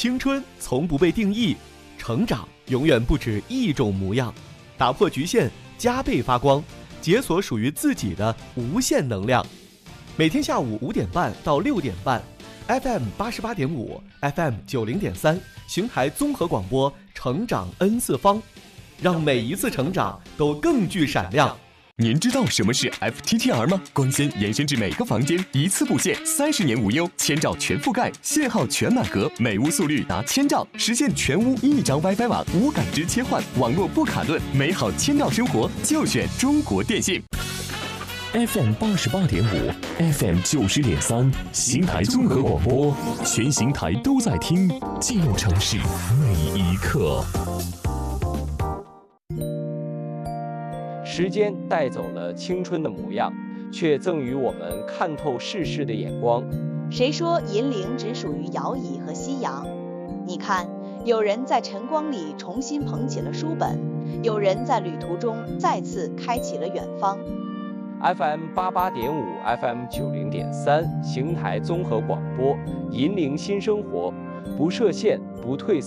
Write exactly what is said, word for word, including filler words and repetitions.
青春从不被定义，成长永远不止一种模样。打破局限，加倍发光，解锁属于自己的无限能量。每天下午五点半到六点半 ，F M 八十八点五 ，F M 九零点三，邢台综合广播，成长 N 次方，让每一次成长都更具闪亮。 您知道什么是 F T T R 吗？光纤延伸至每个房间，一次布线，三十年无忧，千兆全覆盖，信号全满格，每屋速率达千兆，实现全屋一张 WiFi 网，无感知切换，网络不卡顿，美好千兆生活就选中国电信。 F M 八十八点五 ，F M 九十点三，邢台综合广播，全邢台都在听，记录城市每一刻。 时间带走了青春的模样，却赠予我们看透世事的眼光。 谁说银铃只属于摇椅和夕阳？你看，有人在晨光里重新捧起了书本，有人在旅途中再次开启了远方。 F M 八八点五 ，F M 九零点三，邢台综合广播，银铃新生活，不设限，不退